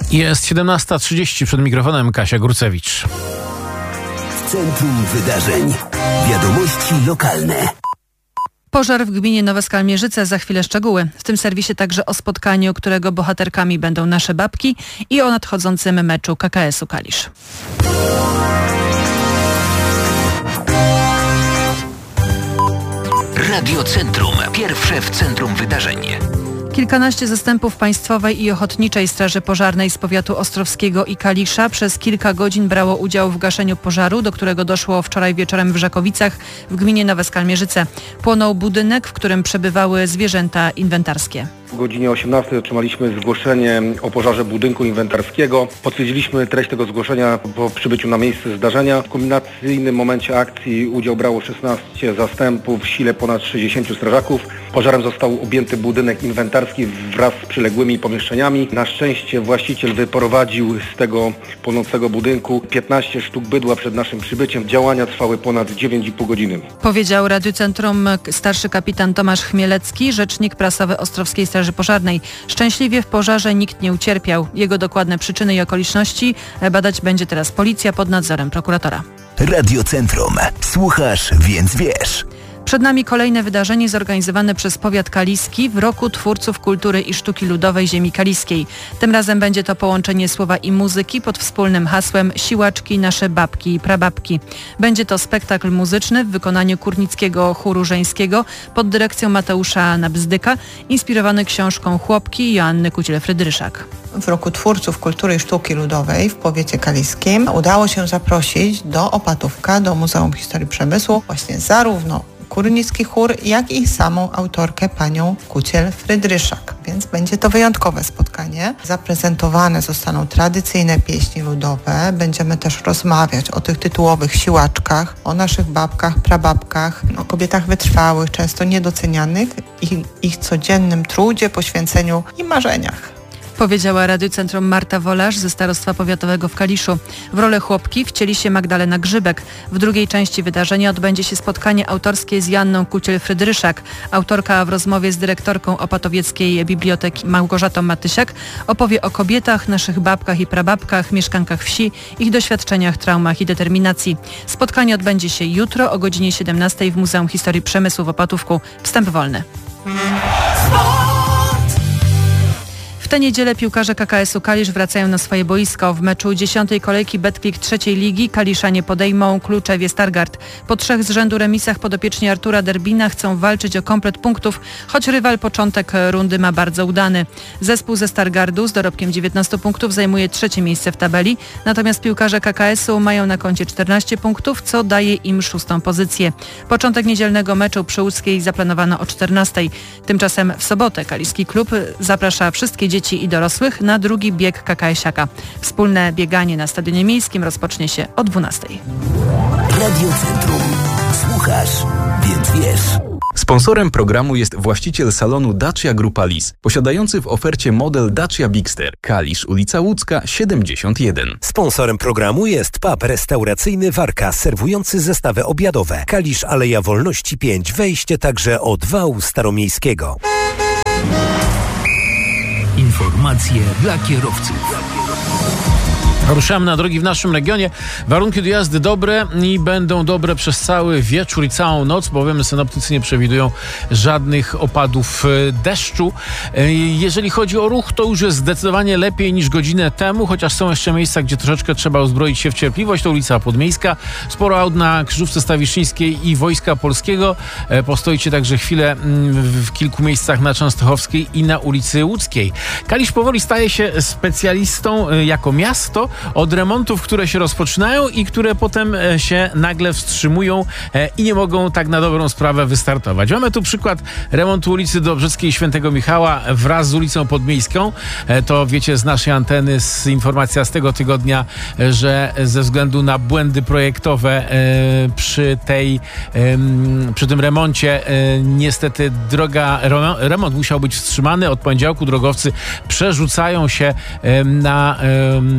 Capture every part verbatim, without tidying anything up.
Jest siedemnasta trzydzieści, przed mikrofonem Kasia Górcewicz. Centrum Wydarzeń. Wiadomości lokalne. Pożar w gminie Nowe Skalmierzyce, za chwilę szczegóły. W tym serwisie także o spotkaniu, którego bohaterkami będą nasze babki, i o nadchodzącym meczu K K S u Kalisz. Radio Centrum. Pierwsze w centrum wydarzeń. Kilkanaście zastępów Państwowej i Ochotniczej Straży Pożarnej z powiatu ostrowskiego i Kalisza przez kilka godzin brało udział w gaszeniu pożaru, do którego doszło wczoraj wieczorem w Żakowicach w gminie Nowe Skalmierzyce. Płonął budynek, w którym przebywały zwierzęta inwentarskie. O godzinie osiemnastej otrzymaliśmy zgłoszenie o pożarze budynku inwentarskiego. Potwierdziliśmy treść tego zgłoszenia po przybyciu na miejsce zdarzenia. W kulminacyjnym momencie akcji udział brało szesnaście zastępów, w sile ponad sześćdziesięciu strażaków. Pożarem został objęty budynek inwentarski wraz z przyległymi pomieszczeniami. Na szczęście właściciel wyprowadził z tego płonącego budynku piętnaście sztuk bydła przed naszym przybyciem. Działania trwały ponad dziewięć i pół godziny. Powiedział Radiu Centrum starszy kapitan Tomasz Chmielecki, rzecznik prasowy Ostrowskiej Straży Pożarnej. Szczęśliwie w pożarze nikt nie ucierpiał. Jego dokładne przyczyny i okoliczności badać będzie teraz policja pod nadzorem prokuratora. Radio Centrum. Słuchasz, więc wiesz. Przed nami kolejne wydarzenie zorganizowane przez powiat kaliski w Roku Twórców Kultury i Sztuki Ludowej Ziemi Kaliskiej. Tym razem będzie to połączenie słowa i muzyki pod wspólnym hasłem Siłaczki, nasze babki i prababki. Będzie to spektakl muzyczny w wykonaniu Kurnickiego Chóru Żeńskiego pod dyrekcją Mateusza Nabzdyka, inspirowany książką Chłopki Joanny Kuciel-Frydryszak. W Roku Twórców Kultury i Sztuki Ludowej w powiecie kaliskim udało się zaprosić do Opatówka, do Muzeum Historii Przemysłu właśnie zarówno Kurnicki Chór, jak i samą autorkę panią Kuciel-Frydryszak. Więc będzie to wyjątkowe spotkanie. Zaprezentowane zostaną tradycyjne pieśni ludowe. Będziemy też rozmawiać o tych tytułowych siłaczkach, o naszych babkach, prababkach, o kobietach wytrwałych, często niedocenianych, i ich codziennym trudzie, poświęceniu i marzeniach. Powiedziała Radiu Centrum Marta Wolarz ze Starostwa Powiatowego w Kaliszu. W rolę chłopki wcieli się Magdalena Grzybek. W drugiej części wydarzenia odbędzie się spotkanie autorskie z Joanną Kuciel-Frydryszak. Autorka w rozmowie z dyrektorką Opatowieckiej Biblioteki Małgorzatą Matysiak opowie o kobietach, naszych babkach i prababkach, mieszkankach wsi, ich doświadczeniach, traumach i determinacji. Spotkanie odbędzie się jutro o godzinie siedemnastej w Muzeum Historii Przemysłu w Opatówku. Wstęp wolny. W tę niedzielę piłkarze K K S u Kalisz wracają na swoje boisko. W meczu dziesiątej kolejki Betclic trzeciej ligi Kaliszanie podejmą Kluczewie Stargard. Po trzech z rzędu remisach podopieczni Artura Derbina chcą walczyć o komplet punktów, choć rywal początek rundy ma bardzo udany. Zespół ze Stargardu z dorobkiem dziewiętnastu punktów zajmuje trzecie miejsce w tabeli, natomiast piłkarze K K S u mają na koncie czternaście punktów, co daje im szóstą pozycję. Początek niedzielnego meczu przy Łódzkiej zaplanowano o czternastej. Tymczasem w sobotę kaliski klub zaprasza wszystkie dzieci dzieci i dorosłych na drugi bieg KKS-iaka. Wspólne bieganie na Stadionie Miejskim rozpocznie się o dwunastej. Radio Centrum. Słuchasz, więc wiesz. Sponsorem programu jest właściciel salonu Dacia Grupa Lis, posiadający w ofercie model Dacia Bigster. Kalisz, ulica Łódzka, siedemdziesiąt jeden. Sponsorem programu jest pub restauracyjny Warka, serwujący zestawy obiadowe. Kalisz, Aleja Wolności pięć, wejście także od wału staromiejskiego. Informacje dla kierowców. Ruszamy na drogi w naszym regionie. Warunki do jazdy dobre i będą dobre przez cały wieczór i całą noc, bowiem synoptycy nie przewidują żadnych opadów deszczu. Jeżeli chodzi o ruch, to już jest zdecydowanie lepiej niż godzinę temu, chociaż są jeszcze miejsca, gdzie troszeczkę trzeba uzbroić się w cierpliwość. To ulica Podmiejska, sporo aut na Krzyżówce Stawiszyńskiej i Wojska Polskiego. Postoicie także chwilę w kilku miejscach na Częstochowskiej i na ulicy Łódzkiej. Kalisz powoli staje się specjalistą jako miasto od remontów, które się rozpoczynają i które potem się nagle wstrzymują i nie mogą tak na dobrą sprawę wystartować. Mamy tu przykład remontu ulicy Dobrzyckiej Świętego Michała wraz z ulicą Podmiejską. To wiecie z naszej anteny, z informacja z tego tygodnia, że ze względu na błędy projektowe przy tej przy tym remoncie niestety droga, remont musiał być wstrzymany. Od poniedziałku drogowcy przerzucają się na remont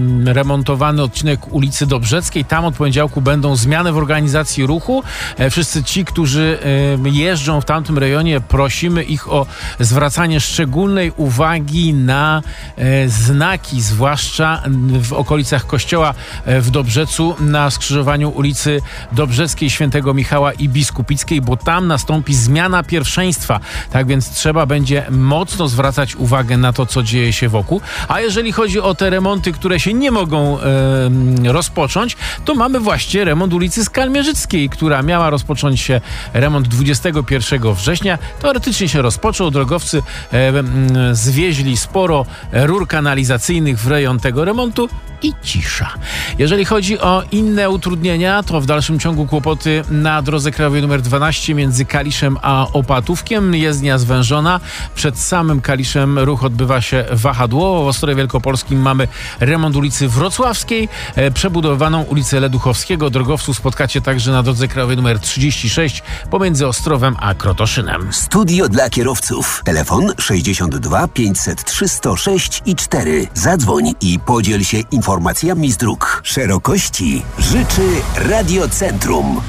remontowany odcinek ulicy Dobrzeckiej. Tam od poniedziałku będą zmiany w organizacji ruchu. Wszyscy ci, którzy jeżdżą w tamtym rejonie, prosimy ich o zwracanie szczególnej uwagi na znaki, zwłaszcza w okolicach kościoła w Dobrzecu na skrzyżowaniu ulicy Dobrzeckiej, Świętego Michała i Biskupickiej, bo tam nastąpi zmiana pierwszeństwa. Tak więc trzeba będzie mocno zwracać uwagę na to, co dzieje się wokół. A jeżeli chodzi o te remonty, które się nie mogą e, rozpocząć, to mamy właśnie remont ulicy Skalmierzyckiej, która miała rozpocząć się remont dwudziestego pierwszego września. Teoretycznie się rozpoczął. Drogowcy e, zwieźli sporo rur kanalizacyjnych w rejon tego remontu i cisza. Jeżeli chodzi o inne utrudnienia, to w dalszym ciągu kłopoty na drodze krajowej numer dwanaście między Kaliszem a Opatówkiem. Jezdnia zwężona. Przed samym Kaliszem ruch odbywa się wahadłowo. W Ostrowie Wielkopolskim mamy remont ulicy Wrocławskiej, e, przebudowaną ulicę Leduchowskiego. Drogowców spotkacie także na drodze krajowej numer trzydzieści sześć pomiędzy Ostrowem a Krotoszynem. Studio dla kierowców. Telefon sześćdziesiąt dwa pięćset trzy sto sześć i cztery. Zadzwoń i podziel się informacjami z dróg. Szerokości życzy Radiocentrum.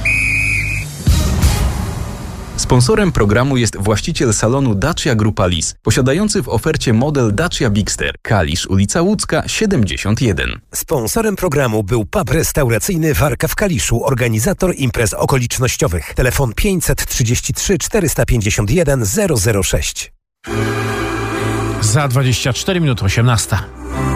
Sponsorem programu jest właściciel salonu Dacia Grupa Lis, posiadający w ofercie model Dacia Bigster. Kalisz, ulica Łódzka, siedemdziesiąt jeden. Sponsorem programu był pub restauracyjny Warka w Kaliszu, organizator imprez okolicznościowych. Telefon pięćset trzydzieści trzy czterysta pięćdziesiąt jeden zero zero sześć. Za dwadzieścia cztery minuty osiemnasta.